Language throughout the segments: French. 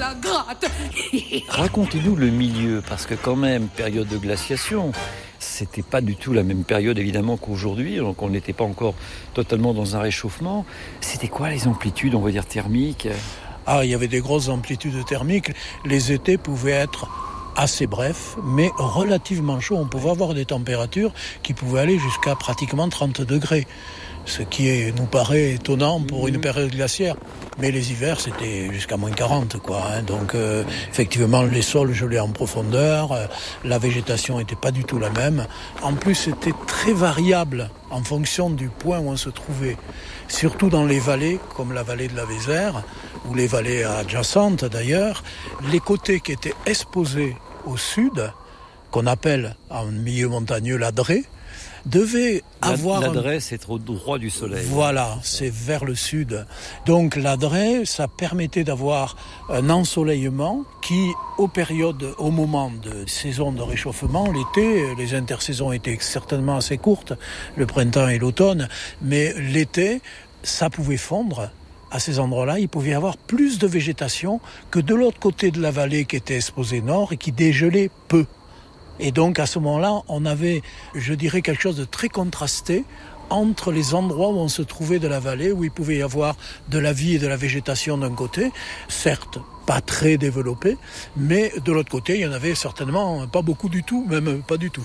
la gratte. Racontez-nous le milieu, parce que quand même, période de glaciation, c'était pas du tout la même période évidemment qu'aujourd'hui, donc on n'était pas encore totalement dans un réchauffement. C'était quoi les amplitudes, on va dire, thermiques ? Il y avait des grosses amplitudes thermiques. Les étés pouvaient être assez brefs, mais relativement chauds. On pouvait avoir des températures qui pouvaient aller jusqu'à pratiquement 30 degrés. Ce qui nous paraît étonnant pour une période glaciaire. Mais les hivers, c'était jusqu'à moins 40, quoi. Donc, effectivement, les sols gelaient en profondeur, la végétation n'était pas du tout la même. En plus, c'était très variable en fonction du point où on se trouvait. Surtout dans les vallées, comme la vallée de la Vézère, ou les vallées adjacentes d'ailleurs, les côtés qui étaient exposés au sud, qu'on appelle en milieu montagneux l'adré, devait avoir... L'adresse, c'est au droit du soleil. Voilà, c'est vers le sud. Donc l'adresse, ça permettait d'avoir un ensoleillement qui, au moment de saison de réchauffement, l'été, les intersaisons étaient certainement assez courtes, le printemps et l'automne, mais l'été, ça pouvait fondre. À ces endroits-là, il pouvait y avoir plus de végétation que de l'autre côté de la vallée qui était exposée nord et qui dégelait peu. Et donc, à ce moment-là, on avait, je dirais, quelque chose de très contrasté entre les endroits où on se trouvait de la vallée, où il pouvait y avoir de la vie et de la végétation d'un côté, certes pas très développée, mais de l'autre côté, il y en avait certainement pas beaucoup du tout, même pas du tout.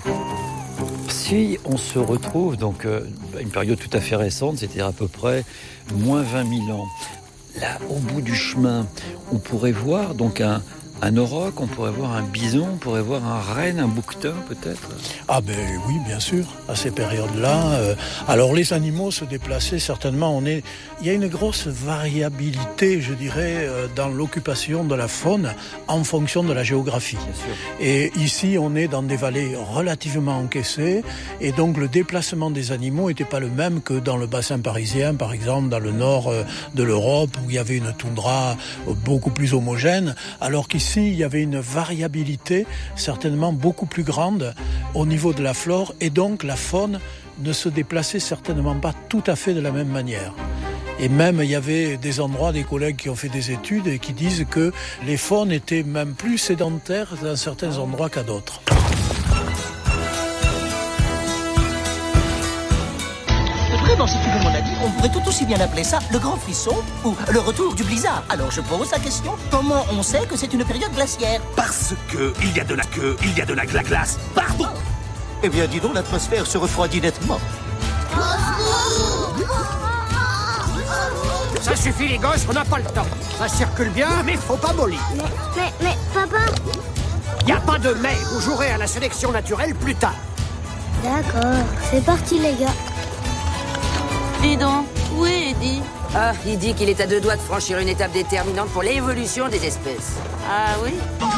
Si on se retrouve, donc une période tout à fait récente, c'est-à-dire à peu près moins 20 000 ans, là, au bout du chemin, on pourrait voir donc un auroch, on pourrait voir un bison, on pourrait voir un renne, un bouquetin peut-être. Oui, bien sûr, à ces périodes-là. Alors les animaux se déplaçaient certainement. Il y a une grosse variabilité, je dirais, dans l'occupation de la faune en fonction de la géographie. Bien sûr. Et ici, on est dans des vallées relativement encaissées, et donc le déplacement des animaux n'était pas le même que dans le bassin parisien, par exemple, dans le nord de l'Europe, où il y avait une toundra beaucoup plus homogène, alors qu'ici, il y avait une variabilité certainement beaucoup plus grande au niveau de la flore, et donc la faune ne se déplaçait certainement pas tout à fait de la même manière. Et même, il y avait des endroits, des collègues qui ont fait des études et qui disent que les faunes étaient même plus sédentaires dans certains endroits qu'à d'autres. Vraiment, si tu veux mon avis, on pourrait tout aussi bien appeler ça le grand frisson ou le retour du blizzard. Alors je pose la question, comment on sait que c'est une période glaciaire ? Parce que il y a de la glace partout. Eh bien, dis donc, l'atmosphère se refroidit nettement. Ça suffit les gosses, on n'a pas le temps. Ça circule bien, mais faut pas mollir. Mais papa... Y a pas de mais, vous jouerez à la sélection naturelle plus tard. D'accord, c'est parti les gars. Dis donc, où est Eddie ? Ah, il dit qu'il est à 2 doigts de franchir une étape déterminante pour l'évolution des espèces. Ah oui ?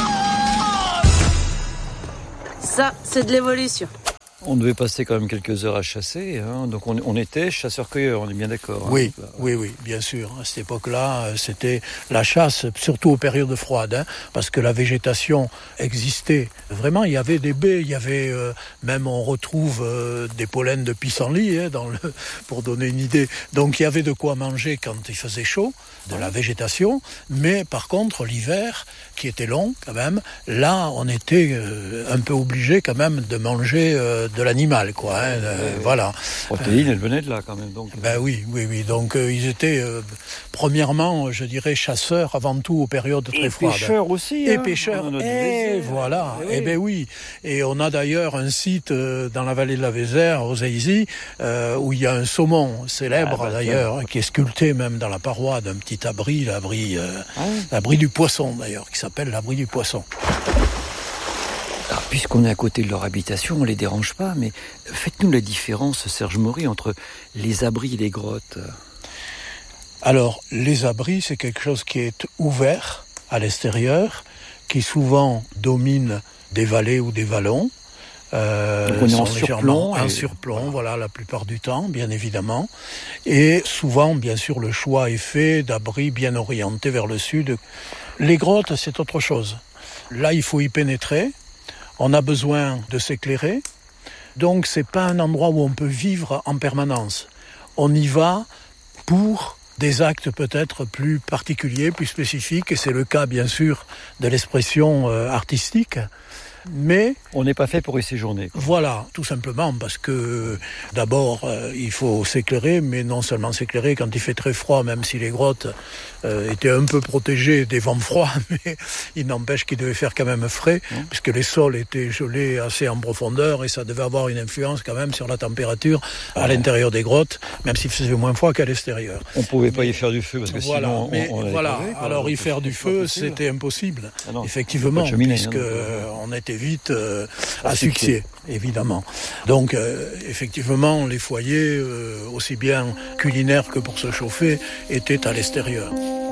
Ça, c'est de l'évolution. On devait passer quand même quelques heures à chasser, donc on était chasseurs-cueilleurs, on est bien d'accord. Oui, bien sûr. À cette époque-là, c'était la chasse, surtout aux périodes froides, parce que la végétation existait. Vraiment, il y avait des baies, il y avait même, on retrouve des pollens de pissenlit, pour donner une idée. Donc il y avait de quoi manger quand il faisait chaud, de la végétation, mais par contre, l'hiver, qui était long quand même, là, on était un peu obligé quand même de manger de l'animal, quoi. Voilà. Protéines, elles venaient de là, quand même. Donc. Oui. Donc, ils étaient, premièrement, je dirais, chasseurs avant tout aux périodes très froides. Et pêcheurs aussi. Et pêcheurs. Et voilà. Oui. Et on a d'ailleurs un site dans la vallée de la Vézère, aux Aisy, où il y a un saumon célèbre, d'ailleurs, qui est sculpté même dans la paroi d'un petit abri, l'abri du poisson, d'ailleurs, qui s'appelle l'abri du poisson. Alors, puisqu'on est à côté de leur habitation, on ne les dérange pas, mais faites-nous la différence, Serge Maury, entre les abris et les grottes. Alors, les abris, c'est quelque chose qui est ouvert à l'extérieur, qui souvent domine des vallées ou des vallons. Donc on est en surplomb. En surplomb, voilà, la plupart du temps, bien évidemment. Et souvent, bien sûr, le choix est fait d'abris bien orientés vers le sud. Les grottes, c'est autre chose. Là, il faut y pénétrer. On a besoin de s'éclairer. Donc, c'est pas un endroit où on peut vivre en permanence. On y va pour des actes peut-être plus particuliers, plus spécifiques, et c'est le cas bien sûr de l'expression artistique. Mais on n'est pas fait pour y séjourner. Voilà, tout simplement parce que d'abord il faut s'éclairer, mais non seulement s'éclairer quand il fait très froid, même si les grottes étaient un peu protégées des vents froids, mais il n'empêche qu'il devait faire quand même frais, puisque les sols étaient gelés assez en profondeur et ça devait avoir une influence quand même sur la température à l'intérieur des grottes, même s'il faisait moins froid qu'à l'extérieur. On ne pouvait pas y faire du feu parce que sinon on voilà. Alors y faire du feu, c'était impossible, effectivement, puisque on était vite asphyxié, évidemment. Donc, effectivement, les foyers, aussi bien culinaires que pour se chauffer, étaient à l'extérieur.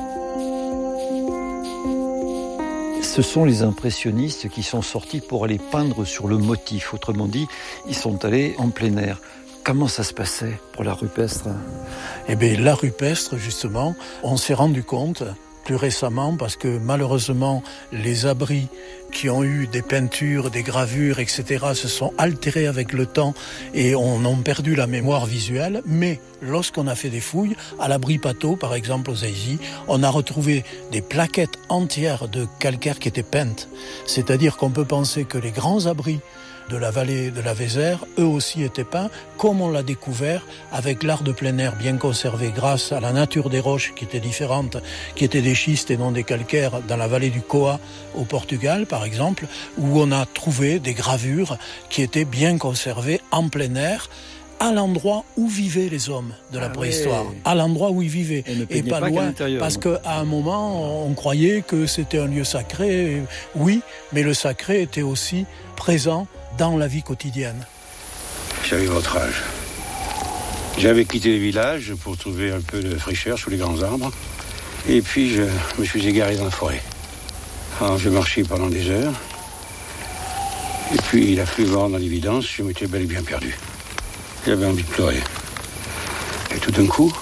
Ce sont les impressionnistes qui sont sortis pour aller peindre sur le motif. Autrement dit, ils sont allés en plein air. Comment ça se passait pour la rupestre ? Eh bien, la rupestre, justement, on s'est rendu compte plus récemment, parce que malheureusement, les abris qui ont eu des peintures, des gravures, etc., se sont altérés avec le temps et on a perdu la mémoire visuelle. Mais lorsqu'on a fait des fouilles, à l'abri Pateau, par exemple, aux Aisy, on a retrouvé des plaquettes entières de calcaire qui étaient peintes. C'est-à-dire qu'on peut penser que les grands abris de la vallée de la Vézère, eux aussi étaient peints, comme on l'a découvert avec l'art de plein air bien conservé grâce à la nature des roches qui étaient différentes, qui étaient des schistes et non des calcaires dans la vallée du Coa au Portugal par exemple, où on a trouvé des gravures qui étaient bien conservées en plein air, à l'endroit où vivaient les hommes de la préhistoire, à l'endroit où ils vivaient, et pas loin, parce qu'à un moment, on croyait que c'était un lieu sacré, oui, mais le sacré était aussi présent dans la vie quotidienne. J'avais votre âge. J'avais quitté le village pour trouver un peu de fraîcheur sous les grands arbres, et puis je me suis égaré dans la forêt. Alors j'ai marché pendant des heures, et puis il a fallu voir dans l'évidence, je m'étais bel et bien perdu. J'avais envie de pleurer. Et tout d'un coup,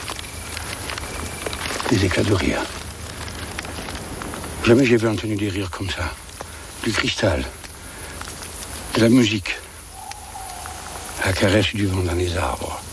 des éclats de rire. Jamais j'avais entendu des rires comme ça. Du cristal, de la musique, la caresse du vent dans les arbres.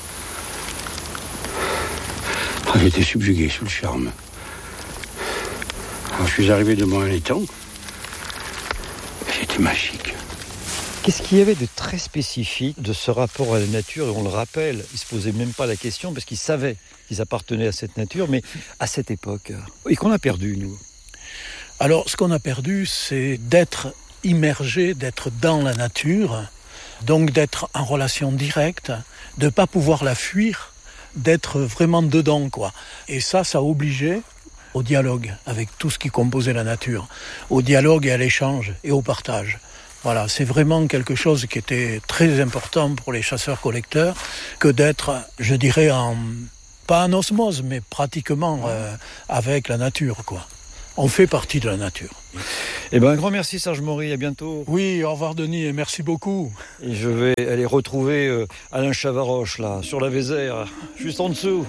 Oh, j'étais subjugué sous le charme. Alors je suis arrivé devant un étang. C'était magique. Qu'est-ce qu'il y avait de très spécifique de ce rapport à la nature ? Et on le rappelle, ils ne se posaient même pas la question parce qu'ils savaient qu'ils appartenaient à cette nature, mais à cette époque. Et qu'on a perdu, nous. Alors, ce qu'on a perdu, c'est d'être immergé, d'être dans la nature, donc d'être en relation directe, de ne pas pouvoir la fuir, d'être vraiment dedans, quoi. Et ça a obligé au dialogue avec tout ce qui composait la nature, au dialogue et à l'échange et au partage. Voilà, c'est vraiment quelque chose qui était très important pour les chasseurs-collecteurs que d'être, je dirais, pas en osmose, mais pratiquement avec la nature, quoi. On fait partie de la nature. Eh bien, un grand merci Serge Maury, à bientôt. Oui, au revoir Denis, et merci beaucoup. Et je vais aller retrouver Alain Chavaroche, là, sur la Vézère, juste en dessous.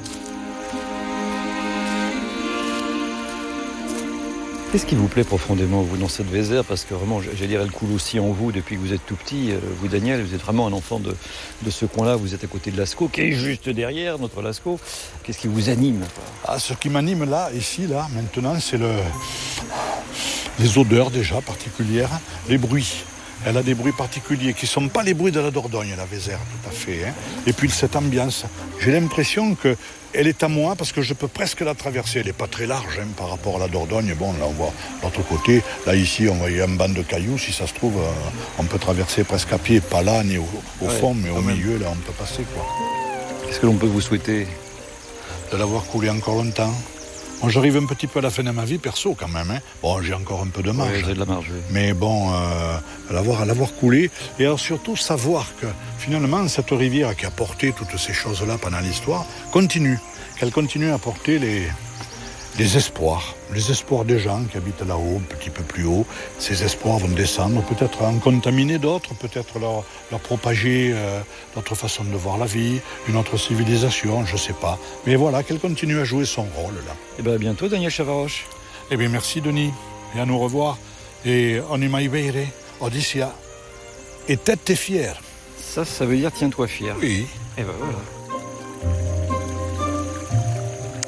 Qu'est-ce qui vous plaît profondément, vous, dans cette Vézère ? Parce que vraiment, j'allais dire, elle coule aussi en vous depuis que vous êtes tout petit. Vous, Daniel, vous êtes vraiment un enfant de ce coin-là. Vous êtes à côté de Lascaux, qui est juste derrière, notre Lascaux. Qu'est-ce qui vous anime ? Ce qui m'anime là, ici, là, maintenant, c'est les odeurs déjà particulières, les bruits. Elle a des bruits particuliers qui ne sont pas les bruits de la Dordogne, la Vézère, tout à fait. Hein. Et puis cette ambiance, j'ai l'impression qu'elle est à moi parce que je peux presque la traverser. Elle n'est pas très large par rapport à la Dordogne. Bon, là on voit l'autre côté. Là ici, on voit un banc de cailloux. Si ça se trouve, on peut traverser presque à pied, pas là ni au fond, mais au milieu, là on peut passer, quoi. Qu'est-ce que l'on peut vous souhaiter ? De l'avoir coulé encore longtemps. Bon, j'arrive un petit peu à la fin de ma vie, perso, quand même. Hein. Bon, j'ai encore un peu de marge. Oui, j'ai de la marge, oui. Mais bon, à l'avoir coulé. Et alors surtout, savoir que, finalement, cette rivière qui a porté toutes ces choses-là pendant l'histoire, continue. Qu'elle continue à porter les espoirs. Les espoirs des gens qui habitent là-haut, un petit peu plus haut. Ces espoirs vont descendre, peut-être en contaminer d'autres, peut-être leur propager d'autres façons de voir la vie, une autre civilisation, je ne sais pas. Mais voilà, qu'elle continue à jouer son rôle, là. Eh bien, à bientôt, Daniel Chavaroche. Eh bien, merci, Denis. Et à nous revoir. Et on y maïbeire, Odyssia. Et tête t'es fière. Ça veut dire tiens-toi fier. Oui. Eh ben voilà.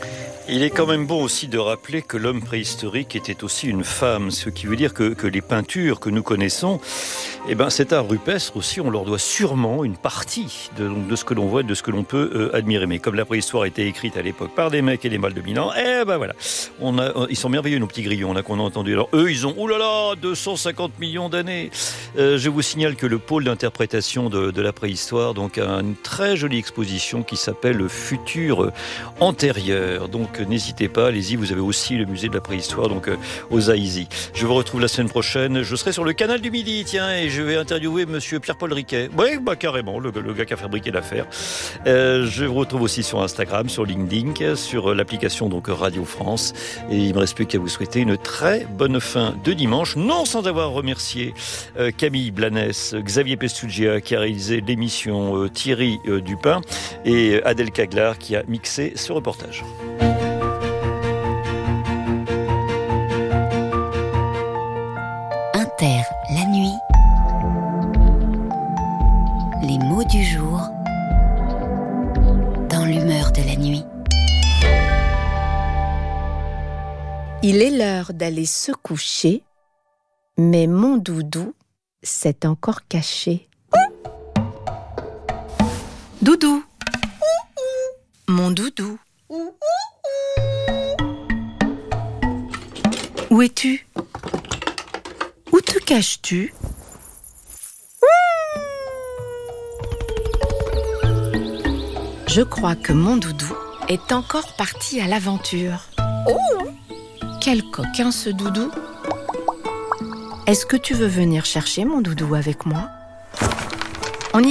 Il est quand même bon aussi de rappeler que l'homme préhistorique était aussi une femme, ce qui veut dire que les peintures que nous connaissons, cet art rupestre aussi, on leur doit sûrement une partie de ce que l'on voit, de ce que l'on peut admirer. Mais comme la préhistoire a été écrite à l'époque par des mecs et des mâles de 1000 ans, voilà, ils sont merveilleux nos petits grillons là qu'on a entendus. Alors eux, ils ont 250 millions d'années. Je vous signale que le pôle d'interprétation de la préhistoire donc a une très jolie exposition qui s'appelle Le futur antérieur. Donc n'hésitez pas, allez-y, vous avez aussi le musée de la préhistoire donc aux Aïsy. Je vous retrouve la semaine prochaine, je serai sur le canal du Midi, tiens, et je vais interviewer monsieur Pierre-Paul Riquet. Oui, carrément, le gars qui a fabriqué l'affaire. Je vous retrouve aussi sur Instagram, sur LinkedIn, sur l'application donc Radio France, et il me reste plus qu'à vous souhaiter une très bonne fin de dimanche, non sans avoir remercié Camille Blanes, Xavier Pestugia qui a réalisé l'émission, Thierry Dupin et Adèle Caglar qui a mixé ce reportage. Inter, la nuit. Les mots du jour dans l'humeur de la nuit. Il est l'heure d'aller se coucher, mais mon doudou s'est encore caché. Doudou, mon doudou, où es-tu ? Où te caches-tu ? Je crois que mon doudou est encore parti à l'aventure. Quel coquin ce doudou ! Est-ce que tu veux venir chercher mon doudou avec moi ? On y va !